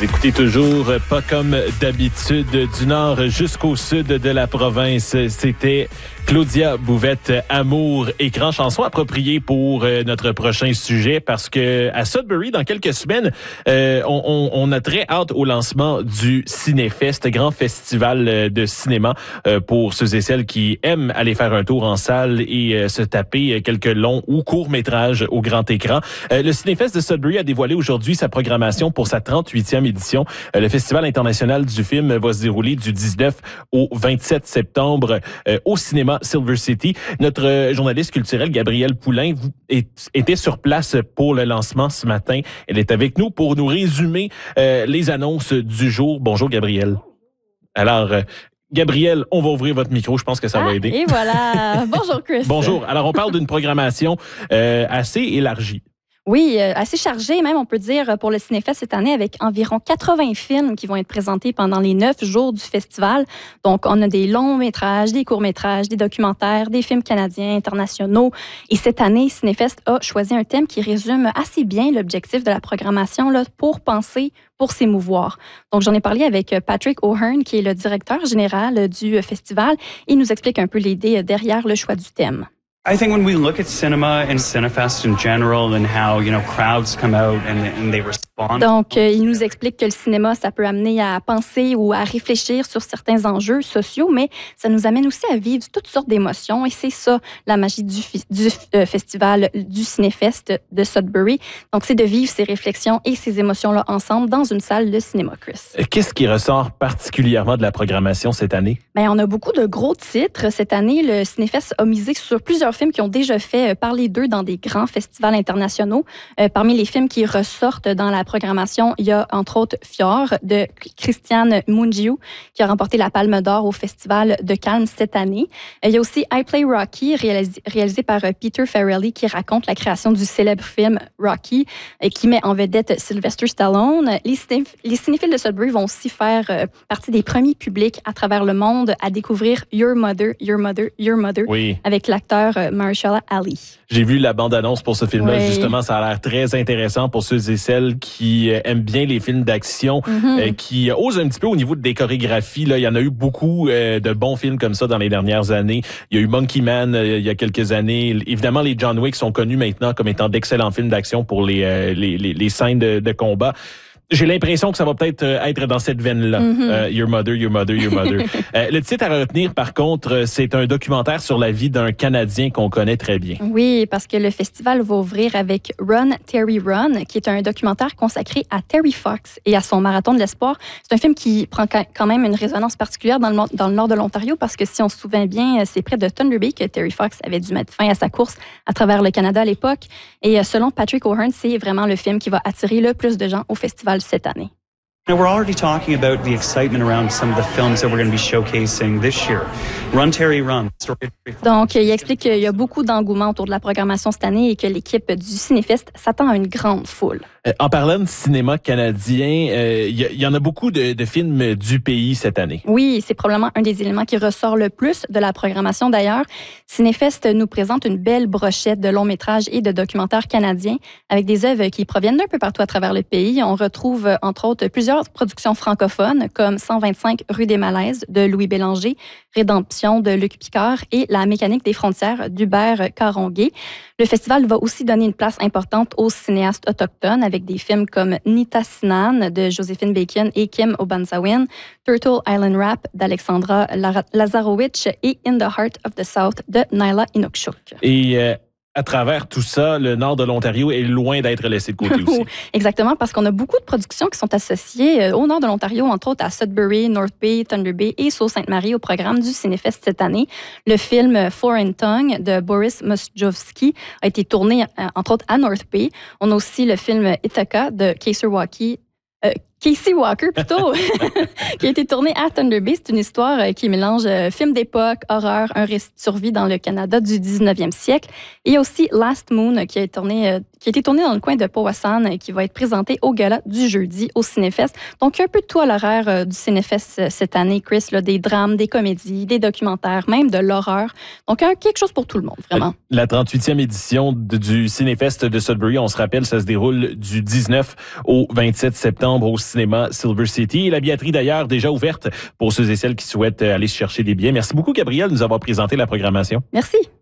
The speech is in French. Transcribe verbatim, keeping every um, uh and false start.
Écoutez toujours Pas comme d'habitude du nord jusqu'au sud de la province. C'était Claudia Bouvette, Amour, écran, chanson appropriée pour euh, notre prochain sujet parce que à Sudbury, dans quelques semaines, euh, on, on, on a très hâte au lancement du Cinéfest, grand festival de cinéma euh, pour ceux et celles qui aiment aller faire un tour en salle et euh, se taper quelques longs ou courts métrages au grand écran. Euh, le Cinéfest de Sudbury a dévoilé aujourd'hui sa programmation pour sa trente-huitième édition. Euh, le Festival international du film va se dérouler du dix-neuf au vingt-sept septembre euh, au cinéma Silver City. Notre euh, journaliste culturel Gabrielle Poulain est, était sur place pour le lancement ce matin. Elle est avec nous pour nous résumer euh, les annonces du jour. Bonjour Gabrielle. Alors, euh, Gabrielle, on va ouvrir votre micro. Je pense que ça ah, va aider. Et voilà. Bonjour Chris. Bonjour. Alors, on parle d'une programmation euh, assez élargie. Oui, euh, assez chargé même, on peut dire, pour le Cinéfest cette année, avec environ quatre-vingts films qui vont être présentés pendant les neuf jours du festival. Donc, on a des longs métrages, des courts métrages, des documentaires, des films canadiens, internationaux. Et cette année, Cinéfest a choisi un thème qui résume assez bien l'objectif de la programmation là, pour penser, pour s'émouvoir. Donc, j'en ai parlé avec Patrick O'Hearn, qui est le directeur général du festival. Il nous explique un peu l'idée derrière le choix du thème. I think when we look at cinema and Cinefest in general and how, you know, crowds come out and, and they respond. Donc, euh, il nous explique que le cinéma, ça peut amener à penser ou à réfléchir sur certains enjeux sociaux, mais ça nous amène aussi à vivre toutes sortes d'émotions et c'est ça, la magie du, du euh, festival du Cinéfest de Sudbury. Donc, c'est de vivre ces réflexions et ces émotions-là ensemble dans une salle de cinéma, Chris. Qu'est-ce qui ressort particulièrement de la programmation cette année? Bien, on a beaucoup de gros titres. Cette année, le Cinéfest a misé sur plusieurs films qui ont déjà fait parler d'eux dans des grands festivals internationaux. Euh, parmi les films qui ressortent dans la programmation, il y a entre autres Fjord de Christian Mungiu qui a remporté la Palme d'Or au Festival de Cannes cette année. Euh, il y a aussi I Play Rocky réalisé, réalisé par Peter Farrelly qui raconte la création du célèbre film Rocky et qui met en vedette Sylvester Stallone. Les, ciné, les cinéphiles de Sudbury vont aussi faire euh, partie des premiers publics à travers le monde à découvrir Your Mother, Your Mother, Your Mother oui. avec l'acteur euh, Mahershala Ali. J'ai vu la bande-annonce pour ce film-là. Oui. Justement, ça a l'air très intéressant pour ceux et celles qui euh, aiment bien les films d'action, mm-hmm. euh, qui osent un petit peu au niveau des chorégraphies. Là, il y en a eu beaucoup euh, de bons films comme ça dans les dernières années. Il y a eu Monkey Man euh, il y a quelques années. Évidemment, les John Wick sont connus maintenant comme étant d'excellents films d'action pour les, euh, les, les, les scènes de, de combat. J'ai l'impression que ça va peut-être être dans cette veine-là. Mm-hmm. Uh, Your Mother, Your Mother, Your Mother. euh, le titre à retenir, par contre, c'est un documentaire sur la vie d'un Canadien qu'on connaît très bien. Oui, parce que le festival va ouvrir avec Run, Terry Run, qui est un documentaire consacré à Terry Fox et à son marathon de l'espoir. C'est un film qui prend quand même une résonance particulière dans le, dans le nord de l'Ontario parce que si on se souvient bien, c'est près de Thunder Bay que Terry Fox avait dû mettre fin à sa course à travers le Canada à l'époque. Et selon Patrick O'Hearn, c'est vraiment le film qui va attirer le plus de gens au festival cette année. Now, we're already talking about the excitement around some of the films that we're going to be showcasing this year. Run, Terry, Run. Donc, il explique qu'il y a beaucoup d'engouement autour de la programmation cette année et que l'équipe du Cinéfest s'attend à une grande foule. Euh, en parlant de cinéma canadien, il euh, y, y en a beaucoup de, de films du pays cette année. Oui, c'est probablement un des éléments qui ressort le plus de la programmation d'ailleurs. Cinéfest nous présente une belle brochette de longs métrages et de documentaires canadiens avec des œuvres qui proviennent d'un peu partout à travers le pays. On retrouve entre autres plusieurs productions francophones comme cent vingt-cinq rue des Malaises de Louis Bélanger, Rédemption de Luc Picard et La mécanique des frontières d'Hubert Caronguay. Le festival va aussi donner une place importante aux cinéastes autochtones avec des films comme Nitassinan de Joséphine Bacon et Kim Obanzawin, Turtle Island Rap d'Alexandra Lazarowicz et In the Heart of the South de Naila Inukshuk. Et euh, à travers tout ça, le nord de l'Ontario est loin d'être laissé de côté aussi. Exactement, parce qu'on a beaucoup de productions qui sont associées au nord de l'Ontario, entre autres à Sudbury, North Bay, Thunder Bay et Sault-Sainte-Marie au programme du Cinéfest cette année. Le film Foreign Tongue de Boris Mosjovski a été tourné, entre autres, à North Bay. On a aussi le film Ithaca de Casey Walker, euh, Casey Walker plutôt, qui a été tourné à Thunder Bay. C'est une histoire qui mélange film d'époque, horreur, un récit de survie dans le Canada du dix-neuvième siècle. Et il y a aussi Last Moon qui a été tourné, qui a été tourné dans le coin de Powassan et qui va être présenté au gala du jeudi au Cinéfest. Donc, il y a un peu de tout à l'horaire du Cinéfest cette année, Chris, là, des drames, des comédies, des documentaires, même de l'horreur. Donc, quelque chose pour tout le monde, vraiment. La trente-huitième édition du Cinéfest de Sudbury, on se rappelle, ça se déroule du dix-neuf au vingt-sept septembre au cinéma Silver City. La billetterie, d'ailleurs, déjà ouverte pour ceux et celles qui souhaitent aller chercher des billets. Merci beaucoup, Gabrielle, de nous avoir présenté la programmation. Merci.